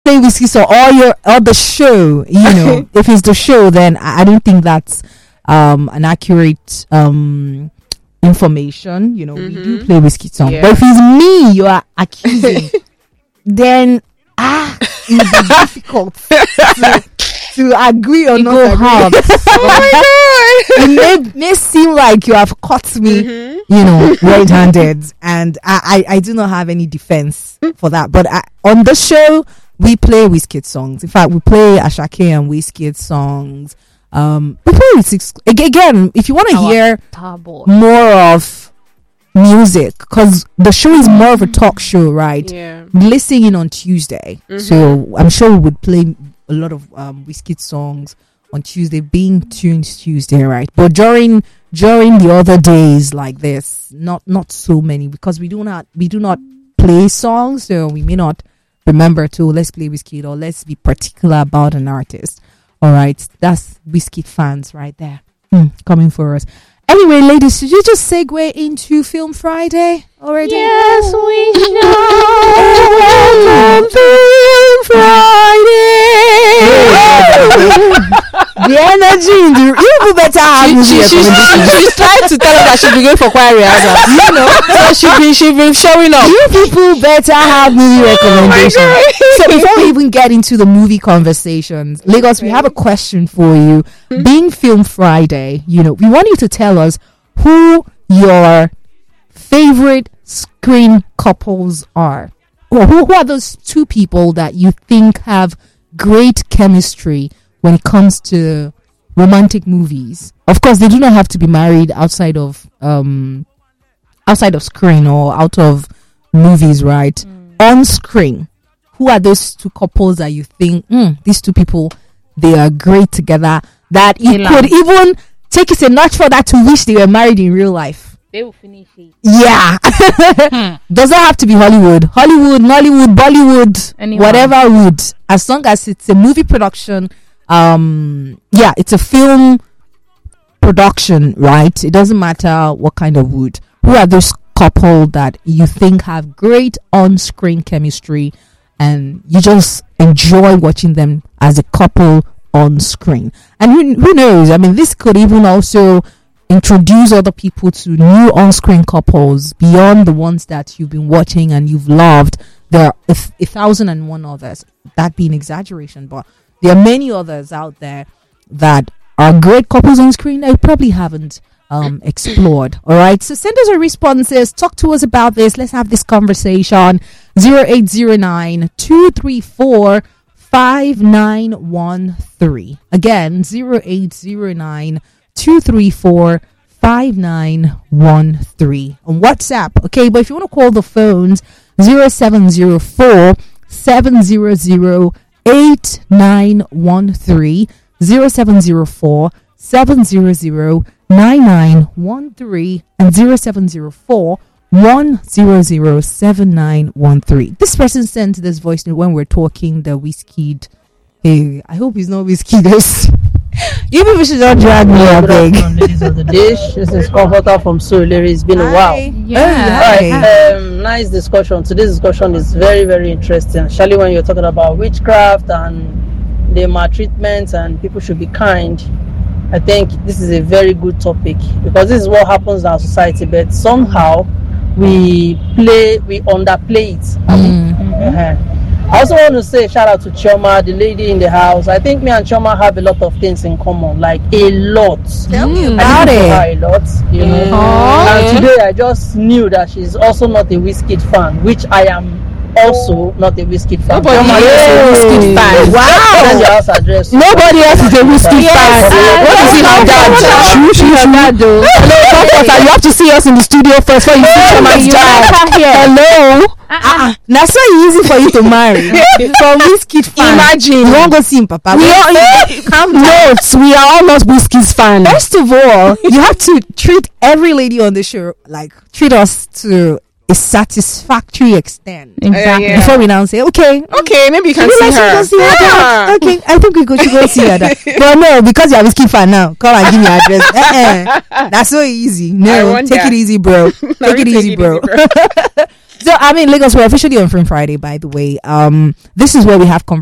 play Whiskey song or the show, if it's the show, then I don't think that's an accurate information. We do play Whiskey song. But if it's me you are accusing, then it will be difficult to agree or not have. It may seem like you have caught me, red-handed, and I do not have any defense for that. But on the show, we play Wizkid songs. In fact, we play Ashake and Wizkid songs. We play again. If you want to hear more of music, because the show is more of a talk show, right? Yeah. Listen in on Tuesday, so I'm sure we would play a lot of Wizkid songs on Tuesday, being Tunes Tuesday, right? But during the other days like this, not so many, because we do not play songs, so we may not remember to let's play Wizkid or let's be particular about an artist. All right, that's Wizkid fans right there coming for us. Anyway, ladies, should you just segue into Film Friday already? Yes, we shall. Film Friday. The energy in the you better have she's trying to tell us that she'll be going for choir rehearsal. So she'll be showing up. You people better have movie recommendations. So before we even get into the movie conversations, Lagos, we have a question for you. Being Film Friday, we want you to tell us who your favorite screen couples are. Or who are those two people that you think have great chemistry when it comes to romantic movies? Of course, they do not have to be married outside of screen or out of movies, right? On screen, who are those two couples that you think these two people, they are great together, that you could even take it a notch further to wish they were married in real life? They will finish it. Yeah. Doesn't have to be Hollywood, Nollywood, Bollywood, whatever would, as long as it's a movie production. It's a film production, right? It doesn't matter what kind of wood. Who are those couple that you think have great on-screen chemistry and you just enjoy watching them as a couple on screen? And who knows? I mean, this could even also introduce other people to new on-screen couples beyond the ones that you've been watching and you've loved. There are 1,001 others. That being exaggeration, but there are many others out there that are great couples on screen that you probably haven't explored. All right, so send us your responses. Talk to us about this. Let's have this conversation. 0809-234-5913. Again, 0809-234-5913 on WhatsApp. Okay, but if you want to call the phones, 0704 700 8913, 0704 700 9913, and 0704 100 7913. This person sent this voice note when we're talking the Wizkid. Hey, I hope he's not Wizkid. You people should not drag me up, big. Ladies of the dish. This is Comforter from Surulere. It's been a while. Yeah. Nice discussion. Today's discussion is very, very interesting. Especially when you're talking about witchcraft and the maltreatment and people should be kind. I think this is a very good topic because this is what happens in our society. But somehow we underplay it. I also want to say shout out to Chioma, the lady in the house. I think me and Chioma have a lot of things in common, like a lot. Tell me about it. A lot, And today I just knew that she's also not a Wizkid fan, which I am also not a Wizkid fan. Nobody else is a Wizkid fan. Wow. Send your house address. Nobody else is a Wizkid fan. What is it like that? Hello, Comforter, you have to see us in the studio first before you see Chioma's dad. Hello. Now so easy for you to marry from Wizkid fan. Imagine you won't go see him, Papa. We are all not Wizkid fans. First of all, you have to treat every lady on the show treat us to a satisfactory extent. Exactly. Yeah. Before we now say, okay, maybe you can see her. Okay, I think we should go see her. But no, because you're a Wizkid fan now, come and give me your address. That's so easy. No, take it easy, bro. Take it easy, bro. So I mean, Lagos, we're officially on Film Friday, by the way. This is where we have